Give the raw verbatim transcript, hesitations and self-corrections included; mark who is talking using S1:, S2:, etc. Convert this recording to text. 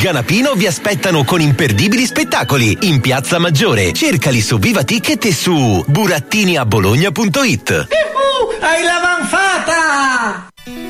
S1: Ganapino vi aspettano con imperdibili spettacoli in Piazza Maggiore. Cercali su Viva Ticket e su burattiniabologna punto it.
S2: Hai l'avanfare